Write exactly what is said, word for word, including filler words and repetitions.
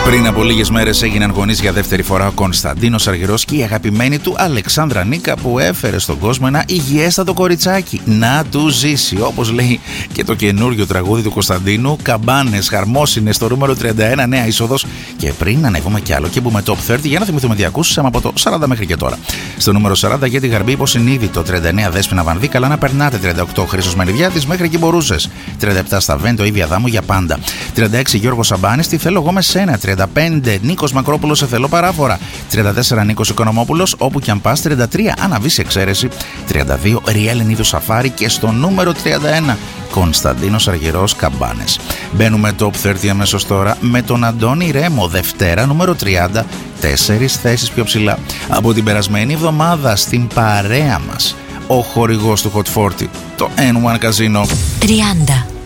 Πριν από λίγες μέρες έγιναν γονείς για δεύτερη φορά ο Κωνσταντίνος Αργυρός και η αγαπημένη του Αλεξάνδρα Νίκα, που έφερε στον κόσμο ένα υγιέστατο κοριτσάκι. Να του ζήσει, όπως λέει και το καινούριο τραγούδι του Κωνσταντίνου. Καμπάνες, χαρμόσυνες, στο νούμερο τριάντα ένα, νέα είσοδος. Και πριν ανέβουμε κι άλλο και μπούμε top τριάντα, για να θυμηθούμε τι ακούσαμε από το σαράντα μέχρι και τώρα. Στο νούμερο σαράντα για τη Γαρμπή υποσυνείδητο, τριάντα εννέα Δέσποινα Βανδύ, καλά να περνάτε, τριάντα οκτώ Χρήστος Μενιδιάτης, μέχρι εκεί μπορούσες, τριάντα επτά Σταβέντο, Ήβη Αδάμου για πάντα, τριάντα έξι Γιώργος Σαμπάνης, τι θέλω εγώ με σένα, τριάντα πέντε Νίκος Μακρόπουλος, σε θέλω παράφορα, τριάντα τέσσερα Νίκος Οικονομόπουλος, όπου κι αν πας, τριάντα τρία Αναβής Εξαίρεση, τριάντα δύο Ριέλ Ενίδου Σαφάρι και στο νούμερο τριάντα ένα Κωνσταντίνος Αργυρός, Καμπάνες. Μπαίνουμε top τριάντα αμέσως τώρα με τον Αντώνη Ρέμο, Δευτέρα νούμερο τριάντα, τέσσερις θέσεις πιο ψηλά από την περασμένη εβδομάδα. Στην παρέα μας ο χορηγός του Hot σαράντα, το N one Casino. τριάντα.